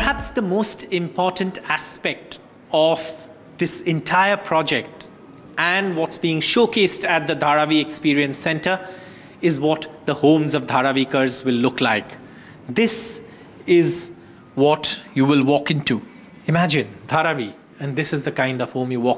Perhaps the most important aspect of this entire project and what's being showcased at the Dharavi Experience Center is what the homes of Dharavikars will look like. This is what you will walk into. Imagine Dharavi, and this is the kind of home you walk